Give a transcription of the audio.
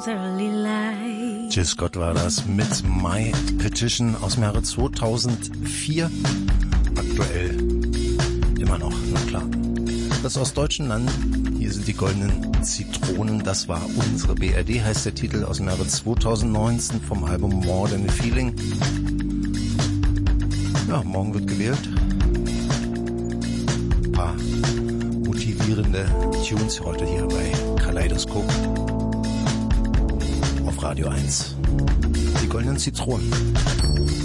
Jill Scott war das mit My Petition aus dem Jahre 2004. Aktuell immer noch, na klar. Das aus deutschen Landen. Hier sind die goldenen Zitronen. Das war unsere BRD, heißt der Titel, aus dem Jahre 2019 vom Album More Than a Feeling. Ja, morgen wird gewählt. Ein paar motivierende Tunes heute hier bei Kaleidoskop auf Radio 1. Die goldenen Zitronen.